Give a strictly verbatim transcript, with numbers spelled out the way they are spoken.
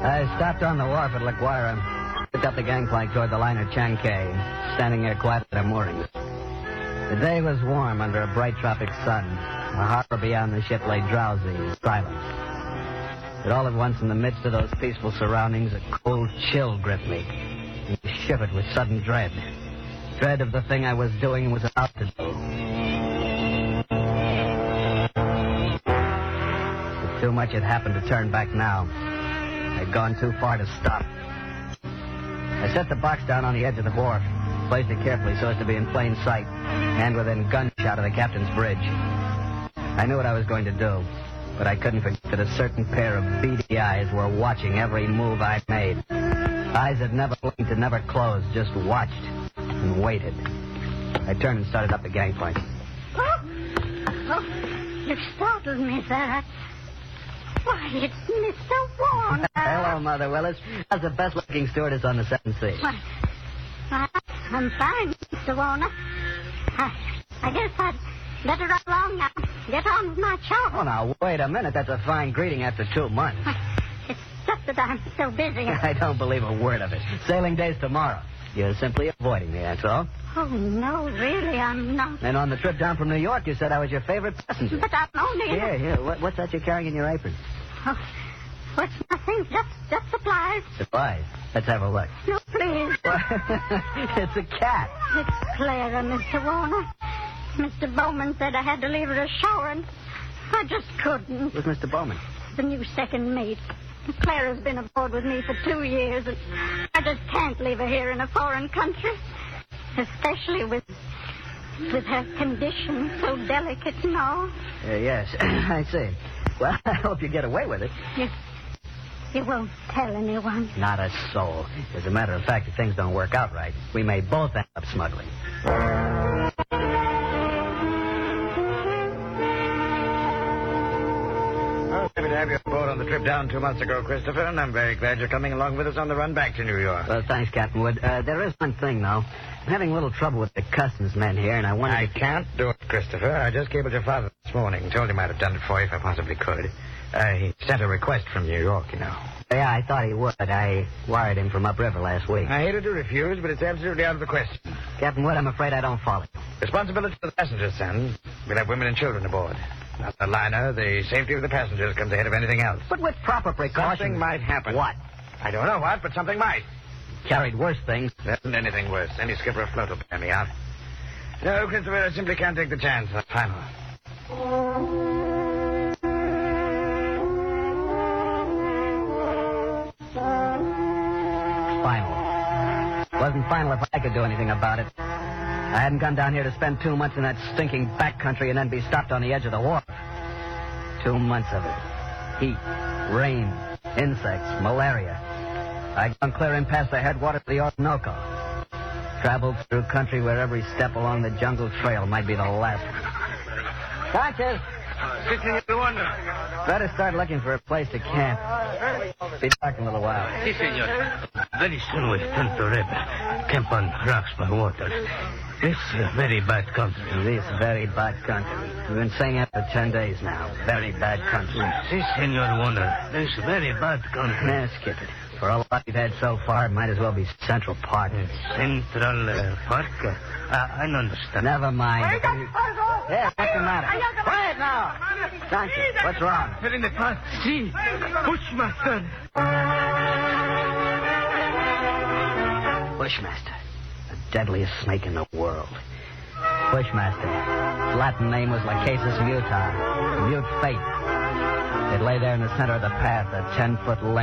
I stopped on the wharf at La Guaira, picked up the gangplank toward the liner Chankay, standing there quietly at our moorings. The day was warm under a bright tropic sun. The harbor beyond the ship lay drowsy, silent. But all at once, in the midst of those peaceful surroundings, a cold chill gripped me. I shivered with sudden dread. Dread of the thing I was doing and was about to do. But too much had happened to turn back now. I'd gone too far to stop. I set the box down on the edge of the wharf, placed it carefully so as to be in plain sight, and within gunshot of the captain's bridge. I knew what I was going to do, but I couldn't forget that a certain pair of beady eyes were watching every move I made. Eyes that never blinked and never closed, just watched and waited. I turned and started up the gangplank. Oh, oh you startled me, sir. Why, it's Mister Warner. Hello, Mother Willis. How's the best-looking stewardess on the Seven Seas? Why, why, I'm fine, Mister Warner. I, I guess I'd better run along now. Get on with my show. Oh, now, wait a minute. That's a fine greeting after two months. Why, it's just that I'm so busy. I don't believe a word of it. Sailing day's tomorrow. You're simply avoiding me, that's all. Oh, no, really, I'm not. And on the trip down from New York, you said I was your favorite passenger. But I'm only... Here, here. What, what's that you're carrying in your apron? Oh, what's nothing? Just, just supplies. Supplies? Let's have a look. No, please. It's a cat. It's Clara, Mister Warner. Mister Bowman said I had to leave her a shower, and I just couldn't. Who's Mister Bowman? The new second mate. Clara's been aboard with me for two years, and I just can't leave her here in a foreign country, especially with with her condition so delicate and all. Uh, yes, I see. Well, I hope you get away with it. You, you won't tell anyone? Not a soul. As a matter of fact, if things don't work out right, we may both end up smuggling. Happy to have you aboard on the trip down two months ago, Christopher, and I'm very glad you're coming along with us on the run back to New York. Well, thanks, Captain Wood. Uh, there is one thing, though. I'm having a little trouble with the customs men here, and I wanted I to... can't do it, Christopher. I just cabled your father this morning. Told him I'd have done it for you if I possibly could. Uh, he sent a request from New York, you know. Yeah, I thought he would. I wired him from upriver last week. I hated to refuse, but it's absolutely out of the question. Captain Wood, I'm afraid I don't follow you. Responsibility for the passengers, son. We'll have women and children aboard. On the liner, the safety of the passengers comes ahead of anything else. But with proper precautions... Something might happen. What? I don't know what, but something might. Carried worse things. There isn't anything worse. Any skipper afloat will bear me out. No, Christopher, I simply can't take the chance. That's final. Final. Wasn't final if I could do anything about it. I hadn't come down here to spend two months in that stinking backcountry and then be stopped on the edge of the wharf. Two months of it. Heat, rain, insects, malaria. I'd gone clear in past the headwaters of the Orinoco. Traveled through country where every step along the jungle trail might be the last one. Sanchez! Sitting in the wonder. Better start looking for a place to camp. Be dark in a little while. Si, senor. Very soon we'll turn to Rebel. Camp on rocks by water. This uh, very bad country. This very bad country. We've been saying it for ten days now. Very bad country. Si, senor Warner. This very bad country. Nah, skip it. For all the luck we've had so far, it might as well be Central Park. Uh, Central uh, Park? Uh, I don't understand. Never mind. Yeah, what's the matter? Quiet now. Sanchez, what's wrong? We're in the park. See, Bushmaster. Bushmaster. The deadliest snake in the world. Bushmaster. His Latin name was Lachesis muta. Mute fate. It lay there in the center of the path, a ten-foot length.